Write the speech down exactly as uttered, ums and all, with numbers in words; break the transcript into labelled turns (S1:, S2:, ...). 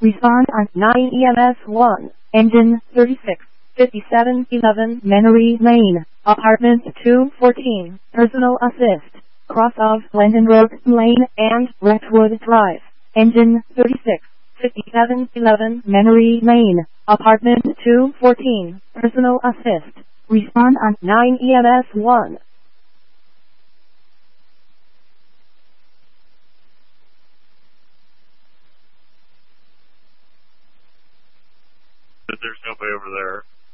S1: Respond on nine E M S one. Engine thirty-six fifty-seven eleven Memory Lane. Apartment two fourteen. Personal assist. Cross of Glendon Road Lane and Westwood Drive. Engine thirty-six fifty-seven eleven Memory Lane. Apartment two fourteen. Personal assist. Respond on nine E M S one.
S2: There's nobody over there.